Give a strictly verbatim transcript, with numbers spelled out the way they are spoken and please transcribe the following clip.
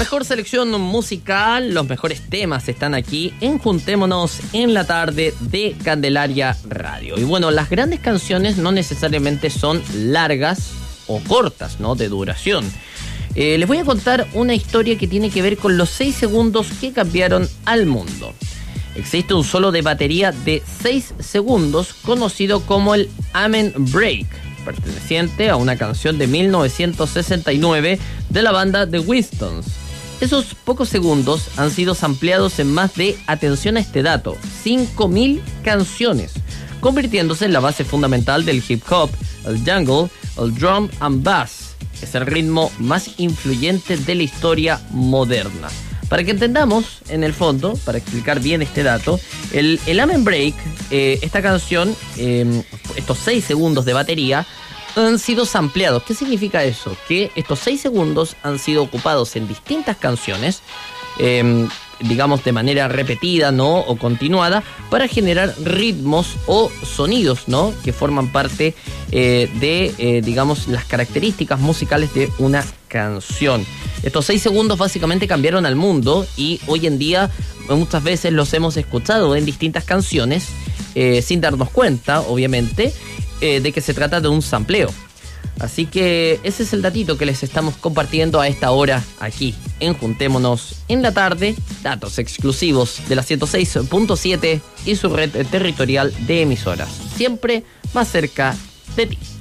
mejor selección musical, los mejores temas están aquí en Juntémonos en la tarde de Candelaria Radio. Y bueno, las grandes canciones no necesariamente son largas o cortas, ¿no? De duración. Eh, les voy a contar una historia que tiene que ver con los seis segundos que cambiaron al mundo. Existe un solo de batería de seis segundos conocido como el Amen Break, perteneciente a una canción de mil novecientos sesenta y nueve de la banda The Winstons. Esos pocos segundos han sido sampleados en más de, atención a este dato, cinco mil canciones, convirtiéndose en la base fundamental del hip hop, el jungle, el drum and bass. Es el ritmo más influyente de la historia moderna. Para que entendamos, en el fondo, para explicar bien este dato, el, el Amen Break, eh, esta canción, eh, estos seis segundos de batería, han sido sampleados. ¿Qué significa eso? Que estos seis segundos han sido ocupados en distintas canciones, eh, digamos de manera repetida, ¿no? O continuada, para generar ritmos o sonidos, ¿no? Que forman parte eh, de, eh, digamos, las características musicales de una canción. Estos seis segundos básicamente cambiaron al mundo y hoy en día muchas veces los hemos escuchado en distintas canciones eh, sin darnos cuenta, obviamente, eh, de que se trata de un sampleo. Así que ese es el datito que les estamos compartiendo a esta hora aquí en Juntémonos en la tarde. Datos exclusivos de la ciento seis punto siete y su red territorial de emisoras. Siempre más cerca de ti.